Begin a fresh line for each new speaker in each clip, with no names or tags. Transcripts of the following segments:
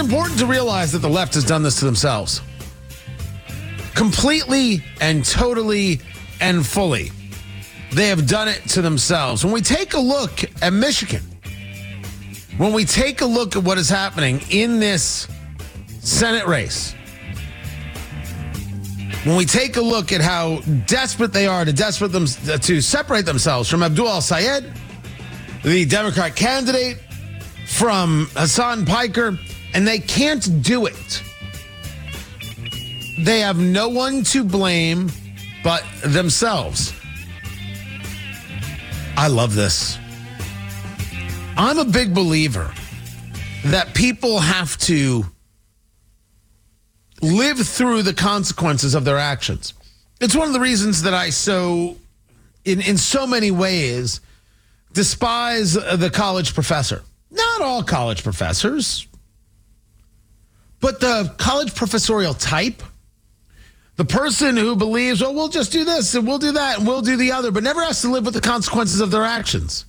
important to realize that the left has done this to themselves. Completely and totally and fully. They have done it to themselves. When we take a look at Michigan, when we take a look at what is happening in this Senate race, when we take a look at how desperate they are to separate themselves from Abdul al-Sayed, the Democrat candidate, from Hassan Piker, and they can't do it. They have no one to blame but themselves. I love this. I'm a big believer that people have to live through the consequences of their actions. It's one of the reasons that I in so many ways, despise the college professor. Not all college professors, but the college professorial type. The person who believes, oh, we'll just do this and we'll do that and we'll do the other, but never has to live with the consequences of their actions.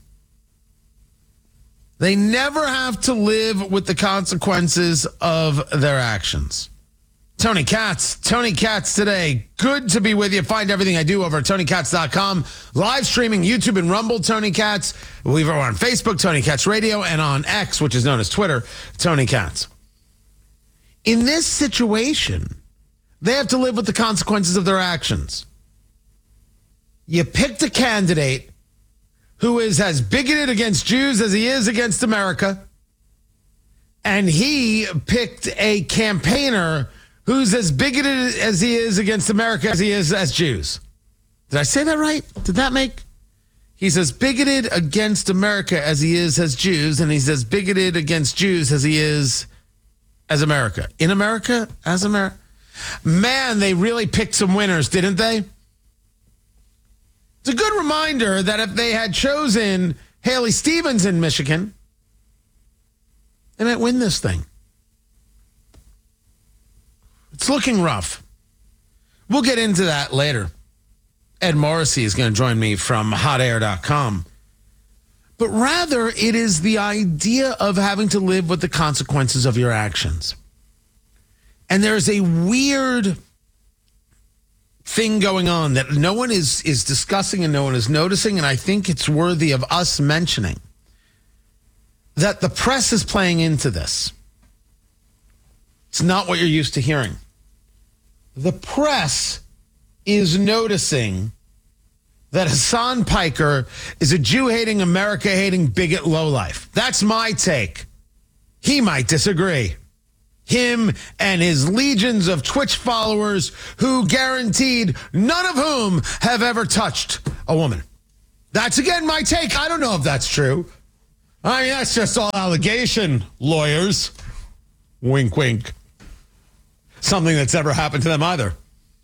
They never have to live with the consequences of their actions. Tony Katz today. Good to be with you. Find everything I do over at TonyKatz.com. Live streaming YouTube and Rumble, Tony Katz. We're on Facebook, Tony Katz Radio, and on X, which is known as Twitter, Tony Katz. In this situation, they have to live with the consequences of their actions. You picked a candidate who is as bigoted against Jews as he is against America, and he picked a campaigner who's as bigoted as he is against America as he is as Jews. Did I say that right? Did that make? He's as bigoted against America as he is as Jews, and he's as bigoted against Jews as he is as America. In America, as America. Man, they really picked some winners, didn't they? It's a good reminder that if they had chosen Haley Stevens in Michigan, they might win this thing. It's looking rough. We'll get into that later. Ed Morrissey is going to join me from hotair.com. But rather, it is the idea of having to live with the consequences of your actions. And there's a weird thing going on that no one is discussing and no one is noticing, and I think it's worthy of us mentioning, that the press is playing into this. It's not what you're used to hearing. The press is noticing that Hassan Piker is a Jew-hating, America-hating, bigot lowlife. That's my take. He might disagree. Him and his legions of Twitch followers who guaranteed none of whom have ever touched a woman. That's, again, my take. I don't know if that's true. I mean, that's just all allegation, lawyers. Wink, wink. Something that's never happened to them either.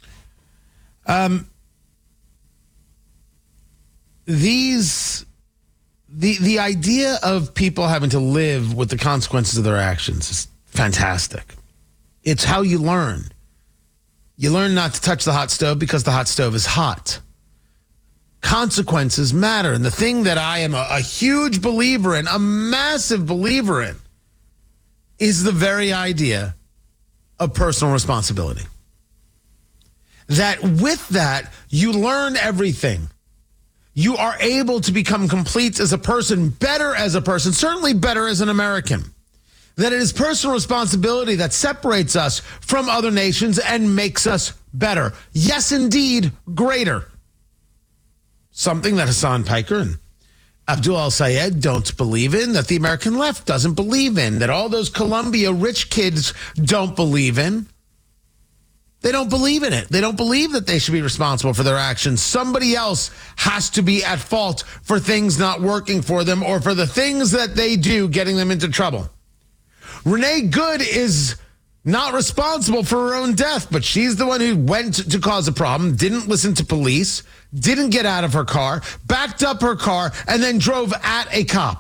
The idea of people having to live with the consequences of their actions is fantastic. It's how you learn. You learn not to touch the hot stove because the hot stove is hot. Consequences matter. And the thing that I am a huge believer in, a massive believer in, is the very idea of personal responsibility. That with that, you learn everything. You are able to become complete as a person, better as a person, certainly better as an American. That it is personal responsibility that separates us from other nations and makes us better. Yes, indeed, greater. Something that Hassan Piker and Abdul al-Sayed don't believe in, that the American left doesn't believe in, that all those Columbia rich kids don't believe in. They don't believe in it. They don't believe that they should be responsible for their actions. Somebody else has to be at fault for things not working for them or for the things that they do getting them into trouble. Renee Good is not responsible for her own death, but she's the one who went to cause a problem, didn't listen to police, didn't get out of her car, backed up her car, and then drove at a cop.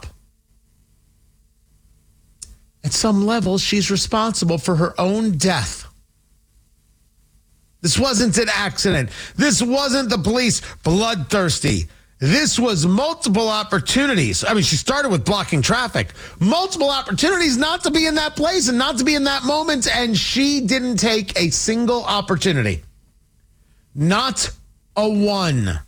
At some level, she's responsible for her own death. This wasn't an accident. This wasn't the police bloodthirsty This was multiple opportunities. I mean, she started with blocking traffic. Multiple opportunities not to be in that place and not to be in that moment, and she didn't take a single opportunity. Not a one.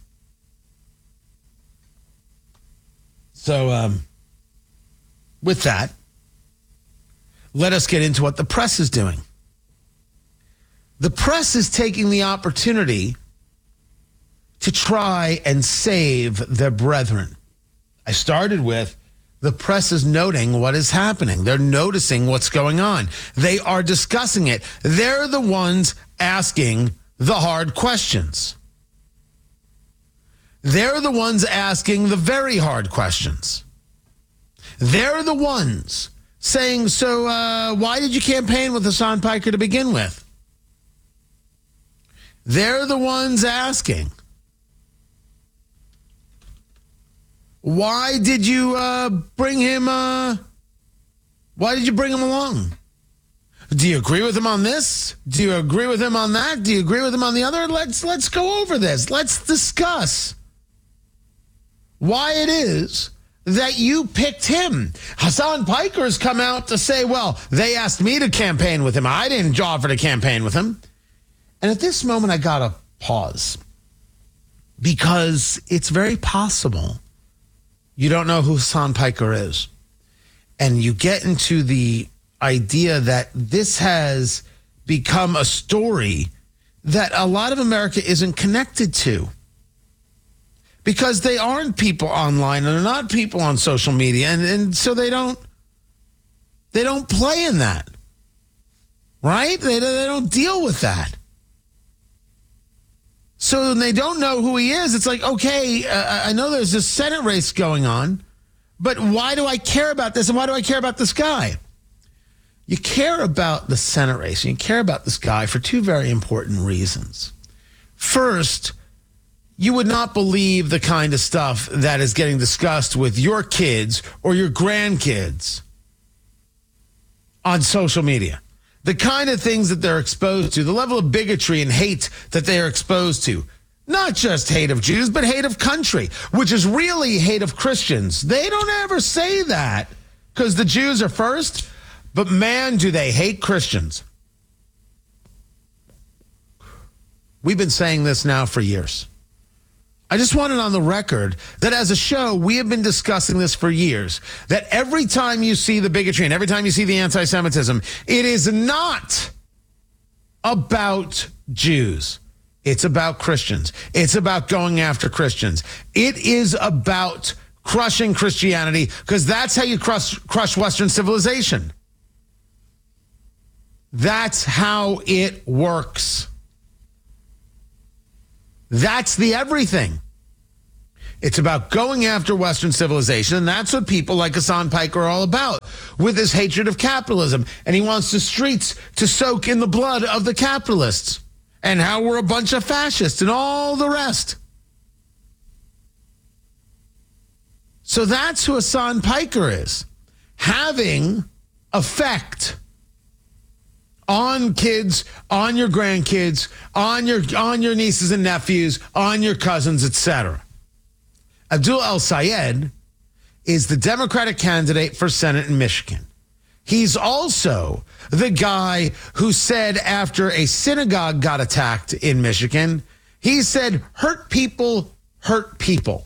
So, with that, let us get into what the press is doing. The press is taking the opportunity to try and save their brethren. I started with the press is noting what is happening. They're noticing what's going on. They are discussing it. They're the ones asking the hard questions. They're the ones asking the very hard questions. They're the ones saying, so why did you campaign with Hasan Piker to begin with? They're the ones asking, why did you bring him along? Do you agree with him on this? Do you agree with him on that? Do you agree with him on the other? Let's go over this. Let's discuss why it is that you picked him. Hasan Piker has come out to say, well, they asked me to campaign with him. I didn't offer to campaign with him. And at this moment, I got to pause because it's very possible you don't know who Hasan Piker is. And you get into the idea that this has become a story that a lot of America isn't connected to. Because they aren't people online and they're not people on social media. And so they don't play in that. Right? They don't deal with that. So when they don't know who he is, it's like, okay, I know there's this Senate race going on, but why do I care about this and why do I care about this guy? You care about the Senate race and you care about this guy for two very important reasons. First, you would not believe the kind of stuff that is getting discussed with your kids or your grandkids on social media. The kind of things that they're exposed to, the level of bigotry and hate that they are exposed to. Not just hate of Jews, but hate of country, which is really hate of Christians. They don't ever say that because the Jews are first, but man, do they hate Christians. We've been saying this now for years. I just want it on the record that as a show, we have been discussing this for years, that every time you see the bigotry and every time you see the anti-Semitism, it is not about Jews. It's about Christians. It's about going after Christians. It is about crushing Christianity because that's how you crush Western civilization. That's how it works. That's the everything. It's about going after Western civilization, and that's what people like Hasan Piker are all about, with his hatred of capitalism. And he wants the streets to soak in the blood of the capitalists, and how we're a bunch of fascists and all the rest. So that's who Hasan Piker is, having effect on kids, on your grandkids, on your nieces and nephews, on your cousins, etc. Abdul El-Sayed is the Democratic candidate for Senate in Michigan. He's also the guy who said after a synagogue got attacked in Michigan, he said, hurt people hurt people.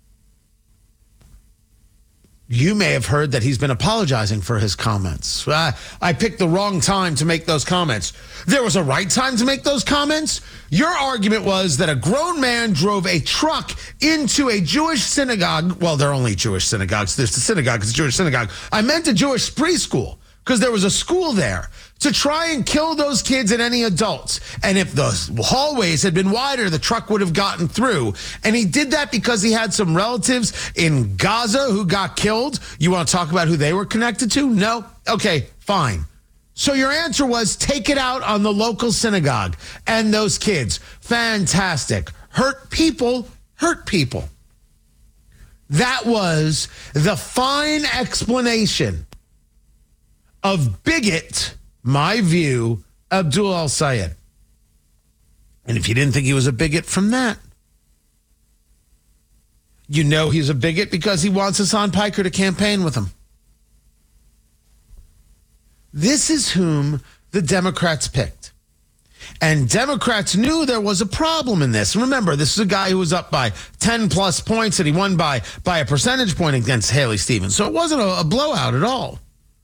You may have heard that he's been apologizing for his comments. I picked the wrong time to make those comments. There was a right time to make those comments. Your argument was that a grown man drove a truck into a Jewish synagogue. Well, they're only Jewish synagogues. There's the synagogue, it's a Jewish synagogue. I meant a Jewish preschool because there was a school there to try and kill those kids and any adults. And if the hallways had been wider, the truck would have gotten through. And he did that because he had some relatives in Gaza who got killed. You want to talk about who they were connected to? No? Okay, fine. So your answer was take it out on the local synagogue and those kids. Fantastic. Hurt people, hurt people. That was the fine explanation of bigot, my view, Abdul El-Sayed. And if you didn't think he was a bigot from that, You know he's a bigot because he wants Hassan Piker to campaign with him. This is whom the Democrats picked. And Democrats knew there was a problem in this. Remember, this is a guy who was up by 10 plus points and he won by a percentage point against Haley Stevens. So it wasn't a blowout at all.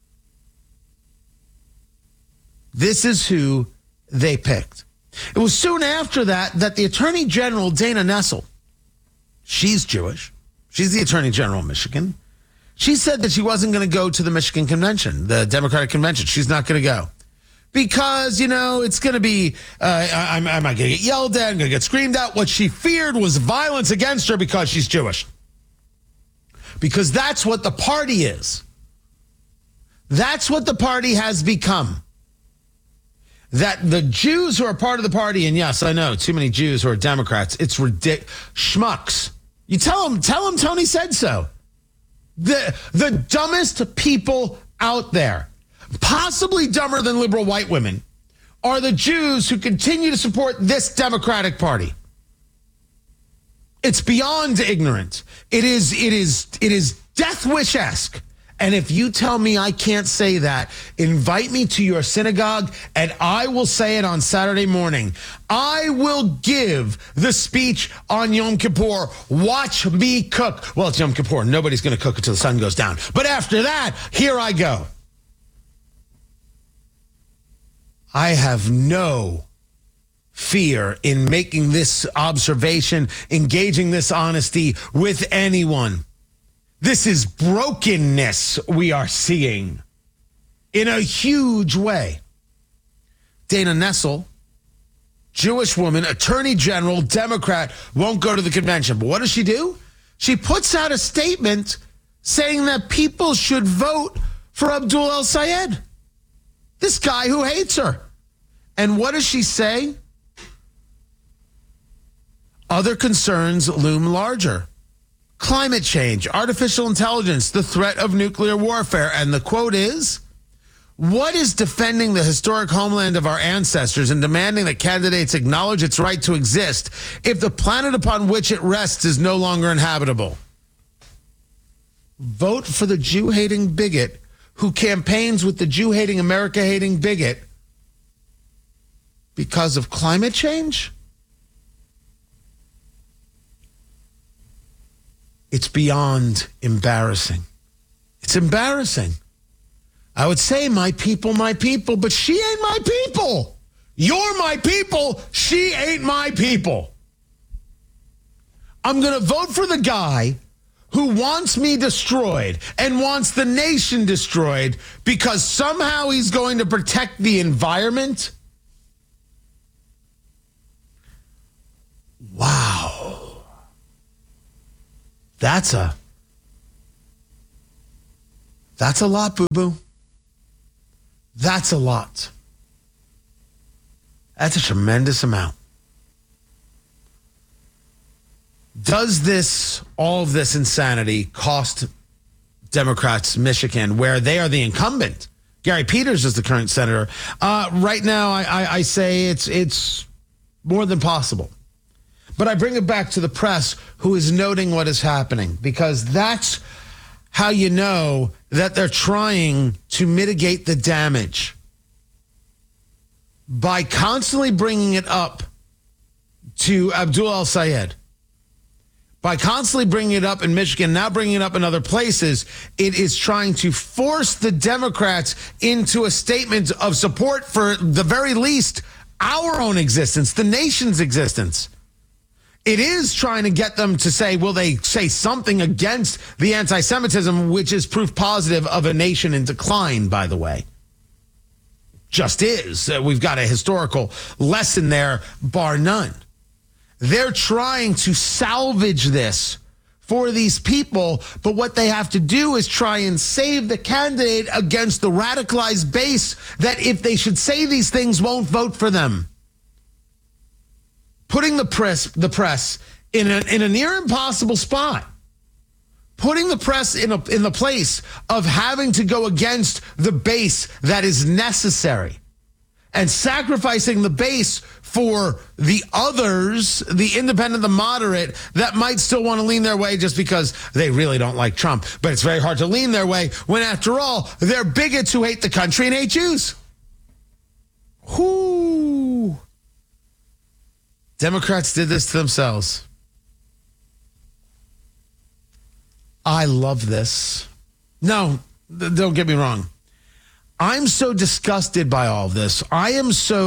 This is who they picked. It was soon after that the Attorney General, Dana Nessel, she's Jewish. She's the Attorney General of Michigan. She said that she wasn't going to go to the Michigan convention, the Democratic convention. She's not going to go. Because, it's going to be, I might going to get yelled at, I'm going to get screamed at. What she feared was violence against her because she's Jewish. Because that's what the party is. That's what the party has become. That the Jews who are part of the party, and yes, I know, too many Jews who are Democrats, it's ridiculous. Schmucks. You tell them Tony said so. The dumbest people out there, possibly dumber than liberal white women, are the Jews who continue to support this Democratic Party. It's beyond ignorant. It is Death Wish-esque. And if you tell me I can't say that, invite me to your synagogue and I will say it on Saturday morning. I will give the speech on Yom Kippur. Watch me cook. Well, it's Yom Kippur. Nobody's going to cook until the sun goes down. But after that, here I go. I have no fear in making this observation, engaging this honesty with anyone. This is brokenness we are seeing in a huge way. Dana Nessel, Jewish woman, Attorney General, Democrat, won't go to the convention. But what does she do? She puts out a statement saying that people should vote for Abdul El-Sayed, this guy who hates her. And what does she say? Other concerns loom larger. Climate change, artificial intelligence, the threat of nuclear warfare. And the quote is, what is defending the historic homeland of our ancestors and demanding that candidates acknowledge its right to exist if the planet upon which it rests is no longer inhabitable? Vote for the Jew-hating bigot who campaigns with the Jew-hating, America-hating bigot because of climate change? It's beyond embarrassing. It's embarrassing. I would say my people, but she ain't my people. You're my people. She ain't my people. I'm going to vote for the guy who wants me destroyed and wants the nation destroyed because somehow he's going to protect the environment. Wow. That's a lot, boo-boo. That's a lot. That's a tremendous amount. Does all of this insanity cost Democrats Michigan, where they are the incumbent? Gary Peters is the current senator. Right now, I say it's more than possible. But I bring it back to the press, who is noting what is happening, because that's how you know that they're trying to mitigate the damage by constantly bringing it up to Abdul El-Sayed. By constantly bringing it up in Michigan, now bringing it up in other places, it is trying to force the Democrats into a statement of support for the very least our own existence, the nation's existence. It is trying to get them to say, will they say something against the anti-Semitism, which is proof positive of a nation in decline, by the way. Just is. We've got a historical lesson there, bar none. They're trying to salvage this for these people, but what they have to do is try and save the candidate against the radicalized base that, if they should say these things, won't vote for them. Putting the press in a near impossible spot. Putting the press in the place of having to go against the base that is necessary. and sacrificing the base for the others, the independent, the moderate, that might still want to lean their way just because they really don't like Trump. But it's very hard to lean their way when, after all, they're bigots who hate the country and hate Jews. Whoo! Democrats did this to themselves. I love this. No, don't get me wrong. I'm so disgusted by all of this. I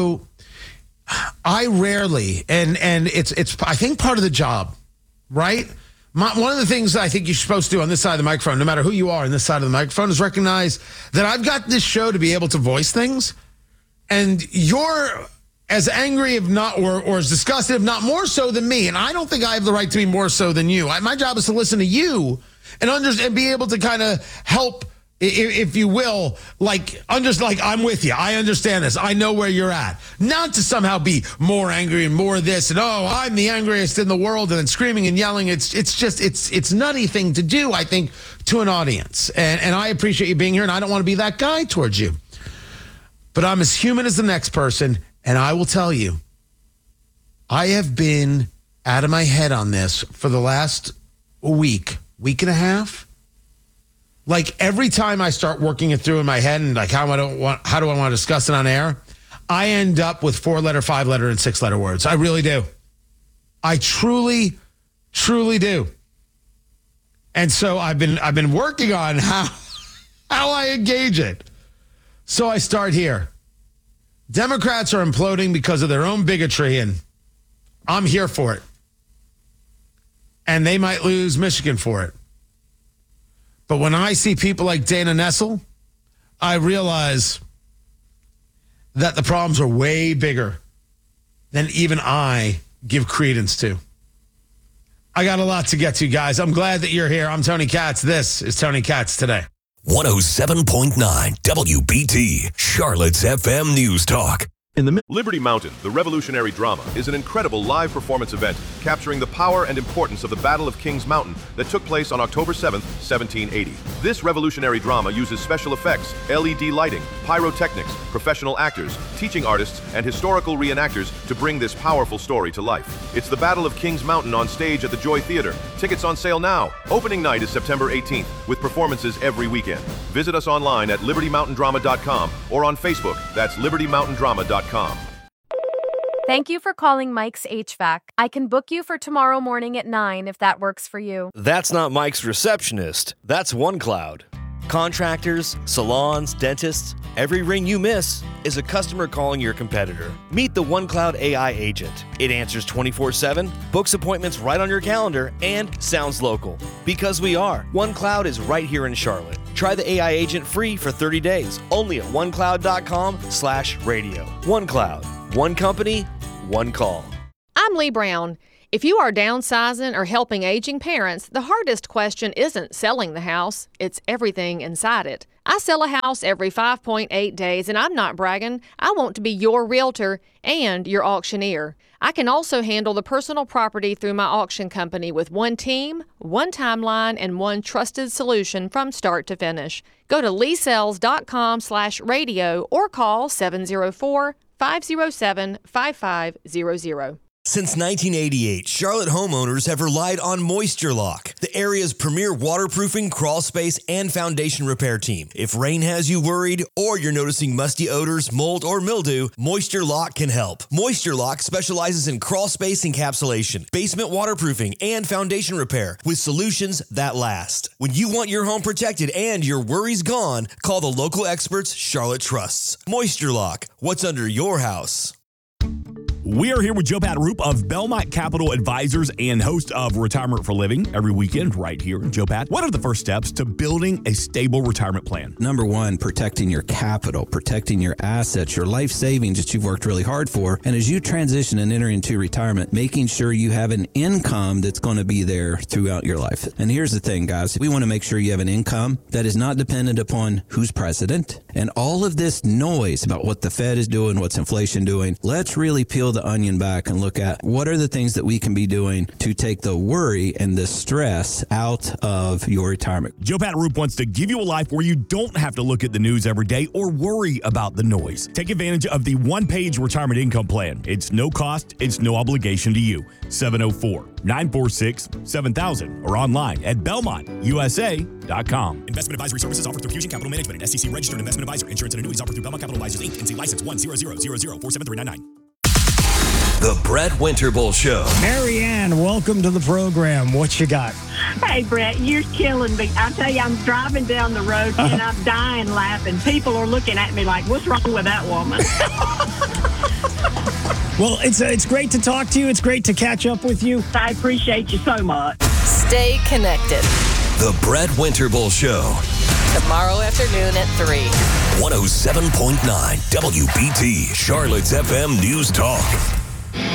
rarely, and it's I think part of the job, right? One of the things I think you're supposed to do on this side of the microphone, no matter who you are on this side of the microphone, is recognize that I've got this show to be able to voice things, and you're as angry, if not, or as disgusted, if not more so than me. And I don't think I have the right to be more so than you. My job is to listen to you and be able to kind of help, if you will, I'm with you. I understand this. I know where you're at. Not to somehow be more angry and more this and, I'm the angriest in the world and then screaming and yelling. It's nutty thing to do, I think, to an audience. And I appreciate you being here, and I don't want to be that guy towards you. But I'm as human as the next person, and I will tell you, I have been out of my head on this for the last week and a half. Like, every time I start working it through in my head and how do I want to discuss it on air, I end up with 4-letter, 5-letter, and 6-letter words. I really do. I truly, truly do. And so I've been working on how I engage it. So I start here. Democrats are imploding because of their own bigotry, and I'm here for it. And they might lose Michigan for it. But when I see people like Dana Nessel, I realize that the problems are way bigger than even I give credence to. I got a lot to get to, guys. I'm glad that you're here. I'm Tony Katz. This is Tony Katz Today.
107.9 WBT, Charlotte's FM News Talk.
Liberty Mountain, the revolutionary drama, is an incredible live performance event capturing the power and importance of the Battle of Kings Mountain that took place on October 7th, 1780. This revolutionary drama uses special effects, LED lighting, pyrotechnics, professional actors, teaching artists, and historical reenactors to bring this powerful story to life. It's the Battle of Kings Mountain on stage at the Joy Theater. Tickets on sale now. Opening night is September 18th, with performances every weekend. Visit us online at libertymountaindrama.com or on Facebook. That's libertymountaindrama.com.
Thank you for calling Mike's HVAC. I can book you for tomorrow morning at 9 if that works for you.
That's not Mike's receptionist. That's OneCloud. Contractors, salons, dentists, every ring you miss is a customer calling your competitor. Meet the OneCloud AI agent. It answers 24/7, books appointments right on your calendar, and sounds local. Because we are. OneCloud is right here in Charlotte. Try the AI agent free for 30 days, only at onecloud.com/radio. OneCloud. One company, one call.
I'm Lee Brown. If you are downsizing or helping aging parents, the hardest question isn't selling the house, it's everything inside it. I sell a house every 5.8 days, and I'm not bragging. I want to be your realtor and your auctioneer. I can also handle the personal property through my auction company with one team, one timeline, and one trusted solution from start to finish. Go to leesells.com/radio or call 704-507-5500.
Since 1988, Charlotte homeowners have relied on Moisture Lock, the area's premier waterproofing, crawl space, and foundation repair team. If rain has you worried or you're noticing musty odors, mold, or mildew, Moisture Lock can help. Moisture Lock specializes in crawl space encapsulation, basement waterproofing, and foundation repair with solutions that last. When you want your home protected and your worries gone, call the local experts Charlotte trusts. Moisture Lock, what's under your house?
We are here with Joe Pat Roop of Belmont Capital Advisors and host of Retirement for Living every weekend right here. Joe Pat, what are the first steps to building a stable retirement plan?
Number one, protecting your capital, protecting your assets, your life savings that you've worked really hard for. And as you transition and enter into retirement, making sure you have an income that's going to be there throughout your life. And here's the thing, guys. We want to make sure you have an income that is not dependent upon who's president, And all of this noise about what the Fed is doing, what's inflation doing, let's really peel the onion back and look at what are the things that we can be doing to take the worry and the stress out of your retirement.
Joe Pat Roop wants to give you a life where you don't have to look at the news every day or worry about the noise. Take advantage of the one-page retirement income plan. It's no cost, it's no obligation to you. 704-946-7000 or online at BelmontUSA.com.
Investment advisory services offered through Fusion Capital Management, an SEC registered investment advisor. Insurance and annuities offered through Belmont Capital Advisors, Inc. NC license 10000047399.
The Brett Winterble Show.
Marianne, welcome to the program. What you got?
Hey, Brett, you're killing me. I tell you, I'm driving down the road and I'm dying laughing. People are looking at me like, what's wrong with that woman?
Well, it's great to talk to you. It's great to catch up with you.
I appreciate you so much.
Stay connected.
The Brett Winterble Show.
Tomorrow afternoon at 3.
107.9 WBT, Charlotte's FM News Talk.